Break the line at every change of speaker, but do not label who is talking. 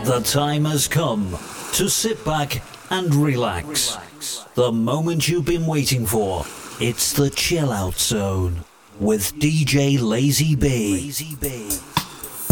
The time has come to sit back and relax. The moment you've been waiting for. It's the Chill Out Zone with DJ Lazy B.